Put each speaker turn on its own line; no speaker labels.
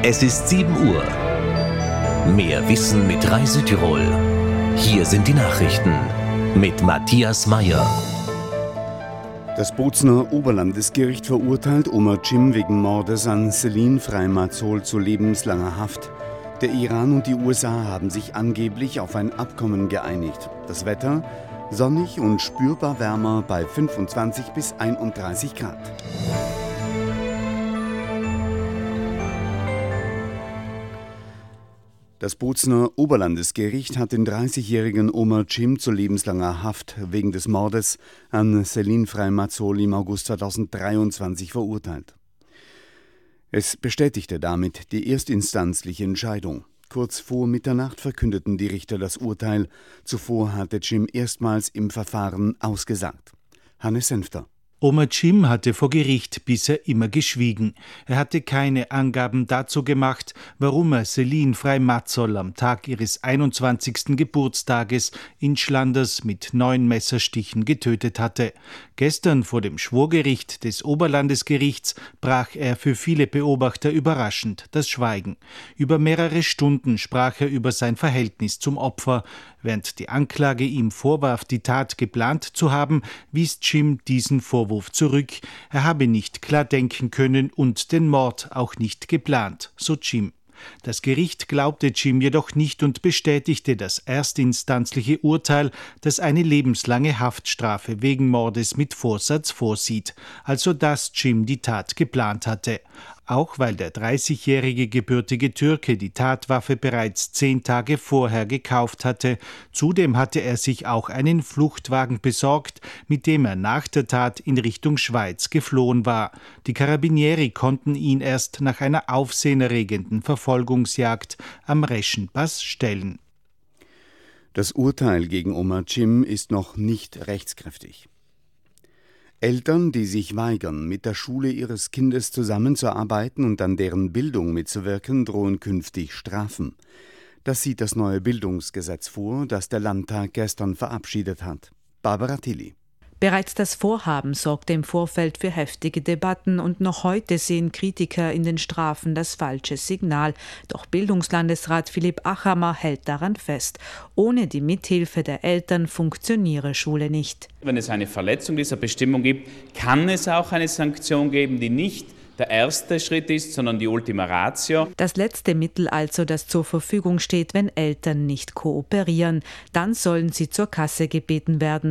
Es ist 7 Uhr. Mehr Wissen mit Rai Südtirol. Hier sind die Nachrichten mit Matthias Meyer.
Das Bozner Oberlandesgericht verurteilt Omar Cim wegen Mordes an Selin Frey-Mazzol zu lebenslanger Haft. Der Iran und die USA haben sich angeblich auf ein Abkommen geeinigt. Das Wetter: sonnig und spürbar wärmer bei 25 bis 31 Grad. Das Bozner Oberlandesgericht hat den 30-jährigen Omar Cim zu lebenslanger Haft wegen des Mordes an Selin Frey-Mazzol im August 2023 verurteilt. Es bestätigte damit die erstinstanzliche Entscheidung. Kurz vor Mitternacht verkündeten die Richter das Urteil. Zuvor hatte Cim erstmals im Verfahren ausgesagt. Hannes Senfter.
Omar Cim hatte vor Gericht bisher immer geschwiegen. Er hatte keine Angaben dazu gemacht, warum er Selin Frey-Mazzol am Tag ihres 21. Geburtstages in Schlanders mit 9 Messerstichen getötet hatte. Gestern vor dem Schwurgericht des Oberlandesgerichts brach er für viele Beobachter überraschend das Schweigen. Über mehrere Stunden sprach er über sein Verhältnis zum Opfer. Während die Anklage ihm vorwarf, die Tat geplant zu haben, wies Cim diesen Vorwurf zurück. Er habe nicht klar denken können und den Mord auch nicht geplant, so Cim. Das Gericht glaubte Cim jedoch nicht und bestätigte das erstinstanzliche Urteil, das eine lebenslange Haftstrafe wegen Mordes mit Vorsatz vorsieht, also dass Cim die Tat geplant hatte. Auch weil der 30-jährige gebürtige Türke die Tatwaffe bereits 10 Tage vorher gekauft hatte. Zudem hatte er sich auch einen Fluchtwagen besorgt, mit dem er nach der Tat in Richtung Schweiz geflohen war. Die Carabinieri konnten ihn erst nach einer aufsehenerregenden Verfolgungsjagd am Reschenpass stellen.
Das Urteil gegen Omar Cim ist noch nicht rechtskräftig. Eltern, die sich weigern, mit der Schule ihres Kindes zusammenzuarbeiten und an deren Bildung mitzuwirken, drohen künftig Strafen. Das sieht das neue Bildungsgesetz vor, das der Landtag gestern verabschiedet hat. Barbara Tilly.
Bereits das Vorhaben sorgte im Vorfeld für heftige Debatten und noch heute sehen Kritiker in den Strafen das falsche Signal. Doch Bildungslandesrat Philipp Achammer hält daran fest. Ohne die Mithilfe der Eltern funktioniere Schule nicht.
Wenn es eine Verletzung dieser Bestimmung gibt, kann es auch eine Sanktion geben, die nicht der erste Schritt ist, sondern die Ultima Ratio.
Das letzte Mittel also, das zur Verfügung steht, wenn Eltern nicht kooperieren. Dann sollen sie zur Kasse gebeten werden.